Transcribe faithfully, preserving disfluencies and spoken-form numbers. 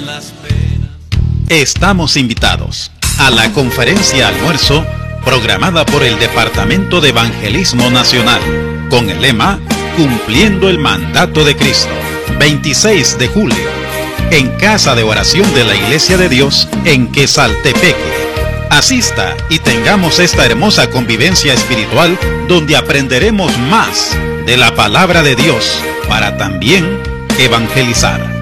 Estamos invitados a la conferencia almuerzo programada por el Departamento de Evangelismo Nacional con el lema Cumpliendo el Mandato de Cristo, veintiséis de julio, en Casa de Oración de la Iglesia de Dios en Quesaltepeque. Asista y tengamos esta hermosa convivencia espiritual donde aprenderemos más de la palabra de Dios para también evangelizar.